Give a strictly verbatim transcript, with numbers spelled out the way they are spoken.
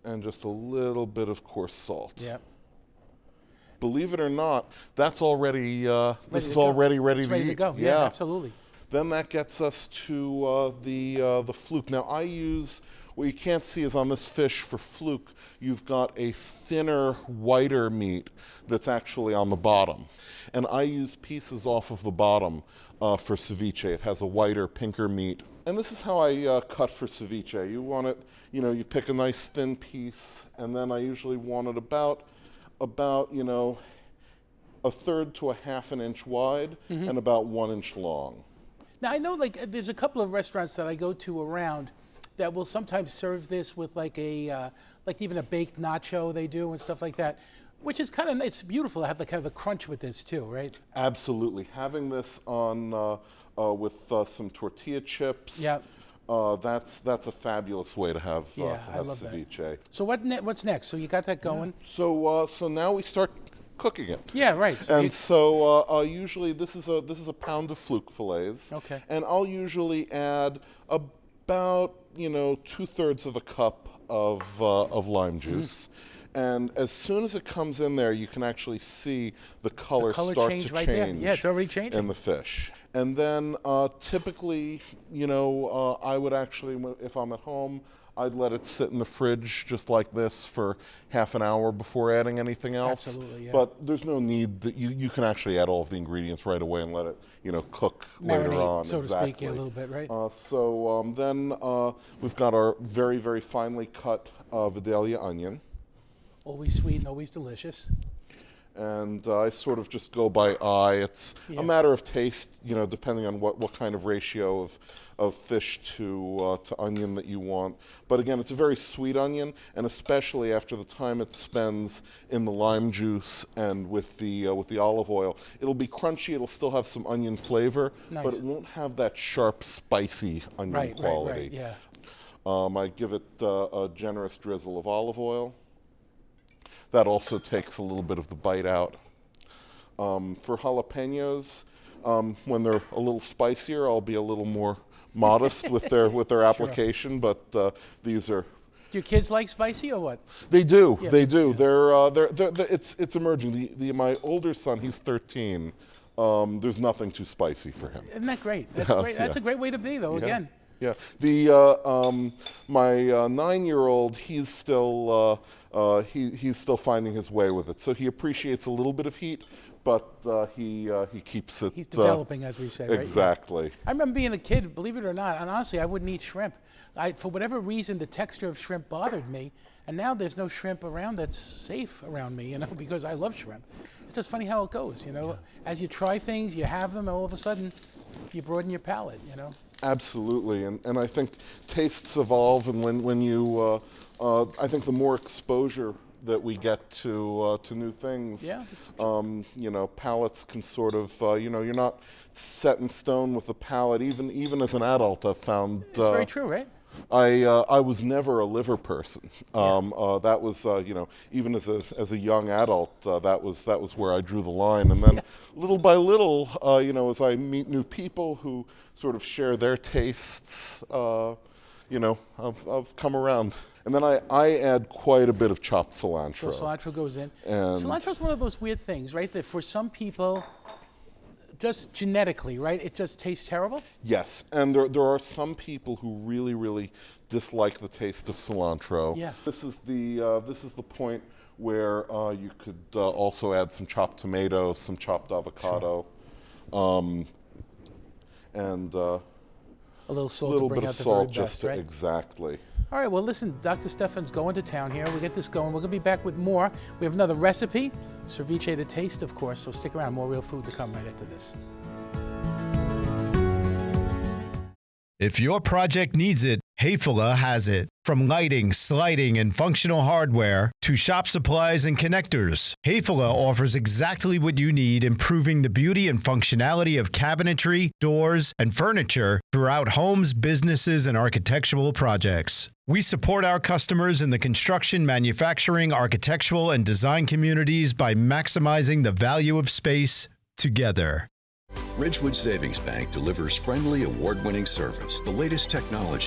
and just a little bit of coarse salt. Yeah. Believe it or not, that's already, uh, this is go. already ready It's to ready eat. to go. Yeah, absolutely. Then that gets us to uh, the, uh, the fluke. Now I use, what you can't see is on this fish for fluke, you've got a thinner, whiter meat that's actually on the bottom. And I use pieces off of the bottom uh, for ceviche. It has a whiter, pinker meat. And this is how I uh, cut for ceviche. You want it, you know, you pick a nice thin piece, and then I usually want it about, about, you know, a third to a half an inch wide mm-hmm. and about one inch long. Now I know, like, there's a couple of restaurants that I go to around that will sometimes serve this with like a, uh, like even a baked nacho they do and stuff like that, which is kind of, it's beautiful to have the kind of the crunch with this too, right? Absolutely. Having this on uh, uh, with uh, some tortilla chips. Yeah. Uh, that's that's a fabulous way to have uh, yeah, to have I love ceviche. That. So what ne what's next? So you got that going. Yeah. So uh, so now we start cooking it. Yeah, right. So and so uh, uh, usually this is a this is a pound of fluke fillets. Okay. And I'll usually add about you know two thirds of a cup of uh, of lime juice. Mm. And as soon as it comes in there, you can actually see the color, the color start change to right change. There. Yeah, it's already changing. In the fish. And then uh, typically, you know, uh, I would actually, if I'm at home, I'd let it sit in the fridge just like this for half an hour before adding anything else. Absolutely, yeah. But there's no need that you, you can actually add all of the ingredients right away and let it, you know, cook Marinate, later on. so exactly. to speak, yeah, a little bit, right? Uh, so um, then uh, we've got our very, very finely cut uh, Vidalia onion. Always sweet and always delicious. And uh, I sort of just go by eye. It's yeah. a matter of taste, you know, depending on what, what kind of ratio of, of fish to, uh, to onion that you want. But again, it's a very sweet onion, and especially after the time it spends in the lime juice and with the, uh, with the olive oil. It'll be crunchy, it'll still have some onion flavor, nice. But it won't have that sharp, spicy onion right, quality. Right, right, yeah. Um, I give it uh, a generous drizzle of olive oil. That also takes a little bit of the bite out. Um, for jalapenos, um, when they're a little spicier, I'll be a little more modest with their with their application. Sure. But uh, these are. Do your kids like spicy or what? They do. Yeah, they do. Yeah. They're, uh, they're, they're, they're it's it's emerging. The, the my older son, he's thirteen. Um, there's nothing too spicy for him. Isn't that great? That's yeah, great. That's yeah. a great way to be, though. Yeah. Again. Yeah, the uh, um, my uh, nine-year-old, he's still uh, uh, he he's still finding his way with it. So he appreciates a little bit of heat, but uh, he uh, he keeps it. He's developing, uh, as we say. Right? Exactly. Yeah. I remember being a kid, believe it or not, and honestly, I wouldn't eat shrimp. I, for whatever reason, the texture of shrimp bothered me, and now there's no shrimp around that's safe around me, you know, because I love shrimp. It's just funny how it goes, you know. Yeah. As you try things, you have them, and all of a sudden, you broaden your palate, you know. Absolutely, and, and I think tastes evolve, and when, when you, uh, uh, I think the more exposure that we get to uh, to new things, yeah, um, you know, palates can sort of, uh, you know, you're not set in stone with the palate. Even even as an adult, I've found it's uh, very true, right? I uh, I was never a liver person. Um, yeah. uh, that was uh, you know, even as a as a young adult, uh, that was that was where I drew the line. And then yeah. little by little, uh, you know, as I meet new people who sort of share their tastes, uh, you know, I've I've come around. And then I, I add quite a bit of chopped cilantro. So cilantro goes in. And cilantro's one of those weird things, right? That for some people, just genetically, right? It just tastes terrible? Yes, and there, there are some people who really, really dislike the taste of cilantro. Yeah. This is the, uh, this is the point where uh, you could uh, also add some chopped tomatoes, some chopped avocado, sure. um, and uh, a little salt a little to bring bit out of the salt, very just best, to, right? Exactly. All right, well, listen, Doctor Stefan's going to town here. We'll get this going. We're going to be back with more. We have another recipe, ceviche to taste, of course, so stick around. More real food to come right after this. If your project needs it, Hayfula has it. From lighting, sliding, and functional hardware to shop supplies and connectors, Hayfula offers exactly what you need, improving the beauty and functionality of cabinetry, doors, and furniture throughout homes, businesses, and architectural projects. We support our customers in the construction, manufacturing, architectural, and design communities by maximizing the value of space together. Ridgewood Savings Bank delivers friendly, award-winning service, the latest technology,